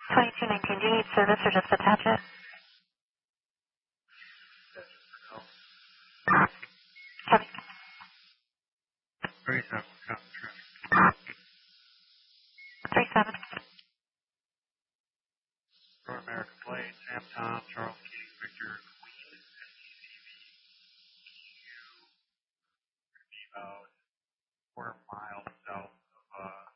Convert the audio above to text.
2219, do you need service or just attach it? Copy. 37, copy, traffic. 37. North American Plate, Sam Tom, Charles Keating, Victor, Queen, STCV, Q, about 4 miles